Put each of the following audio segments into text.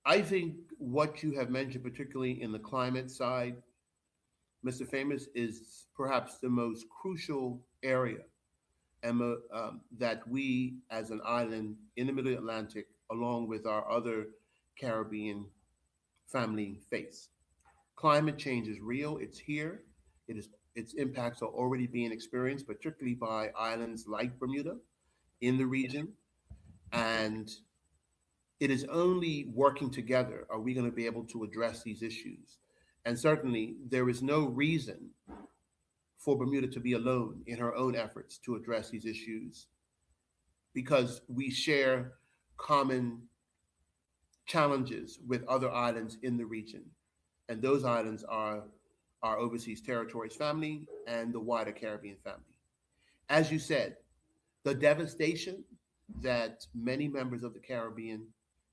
I think what you have mentioned, particularly in the climate side, Mr. Famous, is perhaps the most crucial area that we, as an island in the Middle Atlantic, along with our other Caribbean family, face. Climate change is real. It's here. Its impacts are already being experienced, particularly by islands like Bermuda in the region. And it is only working together are we going to be able to address these issues. And certainly, there is no reason for Bermuda to be alone in her own efforts to address these issues because we share common challenges with other islands in the region. And those islands are our overseas territories family and the wider Caribbean family. As you said, the devastation that many members of the Caribbean,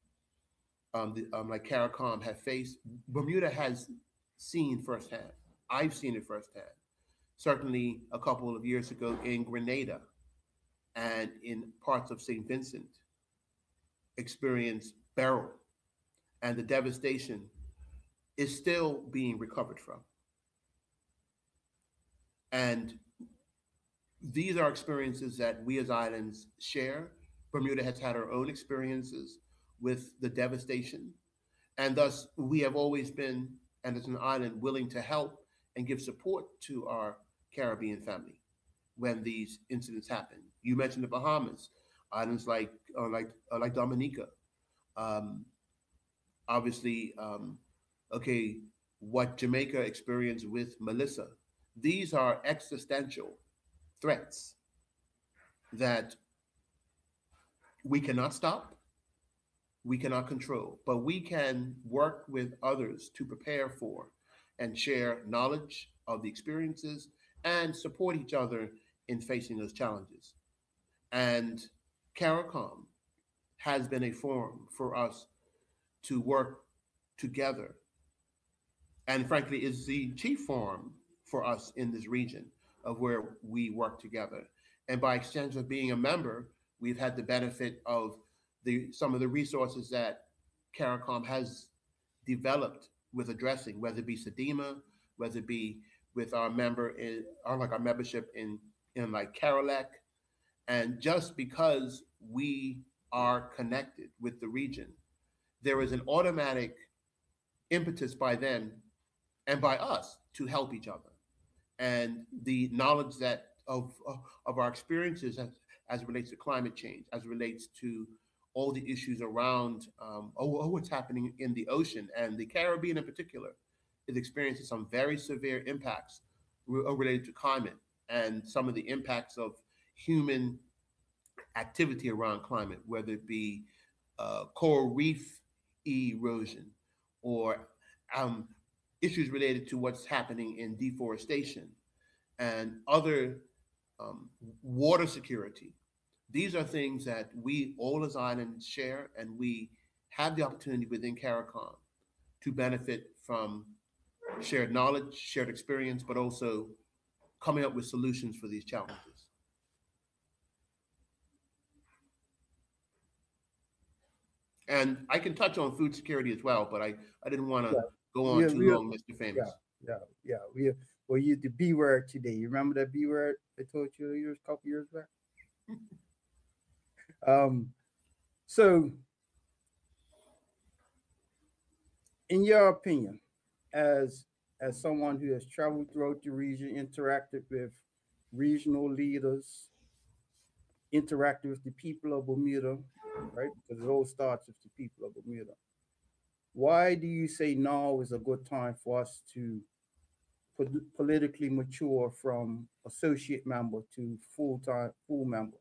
like CARICOM, have faced, Bermuda has seen firsthand. I've seen it firsthand. Certainly, a couple of years ago in Grenada and in parts of St. Vincent, experienced Beryl, and the devastation is still being recovered from. And these are experiences that we as islands share. Bermuda has had her own experiences with the devastation, and thus we have always been, and as an island, willing to help and give support to our Caribbean family when these incidents happen. You mentioned the Bahamas, islands like Dominica. Um, Obviously, okay, what Jamaica experienced with Melissa. These are existential threats that we cannot stop, we cannot control, but we can work with others to prepare for and share knowledge of the experiences and support each other in facing those challenges. And CARICOM has been a forum for us to work together, and frankly, is the chief forum for us in this region of where we work together. And by extension of being a member, we've had the benefit of the some of the resources that CARICOM has developed with addressing, whether it be SEDEMA, whether it be with our member in our membership in like CARILEC. And just because we are connected with the region, there is an automatic impetus by them and by us to help each other. And the knowledge that of our experiences as it relates to climate change, as it relates to all the issues around what's happening in the ocean, and the Caribbean in particular is experiencing some very severe impacts related to climate and some of the impacts of human activity around climate, whether it be coral reef erosion or um, issues related to what's happening in deforestation and other water security. These are things that we all as islands share, and we have the opportunity within CARICOM to benefit from shared knowledge, shared experience, but also coming up with solutions for these challenges. And I can touch on food security as well, but I didn't want to Yeah, go on we too we long, Mr. yeah Famous. yeah. We used the B word today. You remember that B word I told you a couple years back? Um, so in your opinion, as someone who has traveled throughout the region, interacted with regional leaders, interacted with the people of Bermuda, right? Because it all starts with the people of Bermuda. Why do you say now is a good time for us to politically mature from associate member to full member?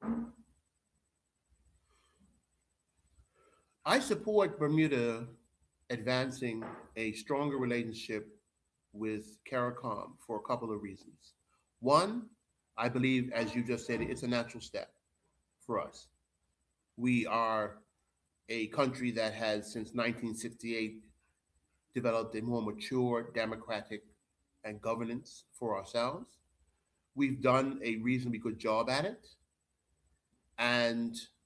I support Bermuda advancing a stronger relationship with CARICOM for a couple of reasons. One, I believe, as you just said, it's a natural step for us. We are a country that has, since 1968, developed a more mature democratic and governance for ourselves. We've done a reasonably good job at it. And